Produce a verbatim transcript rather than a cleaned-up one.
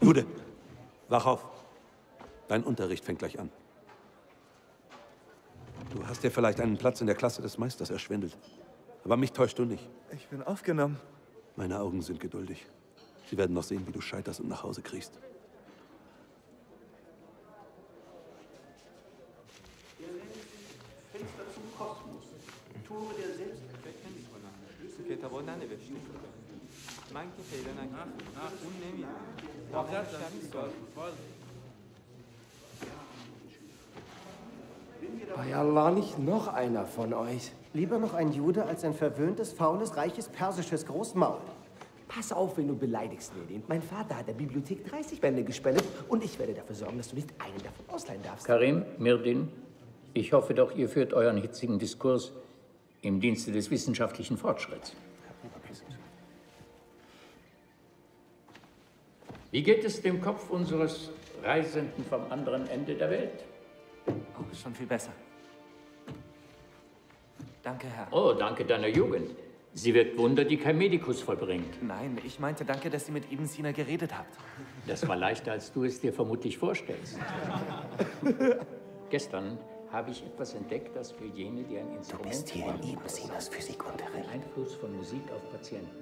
Jude, wach auf. Dein Unterricht fängt gleich an. Du hast dir vielleicht einen Platz in der Klasse des Meisters erschwindelt. Aber mich täuschst du nicht. Ich bin aufgenommen. Meine Augen sind geduldig. Sie werden noch sehen, wie du scheiterst und nach Hause kriegst. Fenster zum Kosmos. Tore der Selbsterkenntnis. کتابان ننوشته. من که پیدا نکردم. اون نمیاد. Bei Allah nicht noch einer von euch. Lieber noch ein Jude als ein verwöhntes, faules, reiches, persisches Großmaul. Pass auf, wenn du beleidigst, Nedin. Mein Vater hat der Bibliothek dreißig Bände gespendet und ich werde dafür sorgen, dass du nicht einen davon ausleihen darfst. Karim, Mirdin, ich hoffe doch, ihr führt euren hitzigen Diskurs im Dienste des wissenschaftlichen Fortschritts. Wie geht es dem Kopf unseres Reisenden vom anderen Ende der Welt? Oh, schon viel besser. Danke, Herr. Oh, danke deiner Jugend. Sie wirkt Wunder, die kein Medikus vollbringt. Nein, ich meinte danke, dass ihr mit Ibn Sina geredet habt. Das war leichter, als du es dir vermutlich vorstellst. Gestern habe ich etwas entdeckt, das für jene, die ein Instrument Du bist hier in Ibn Sinas Physikunterricht. Einfluss von Musik auf Patienten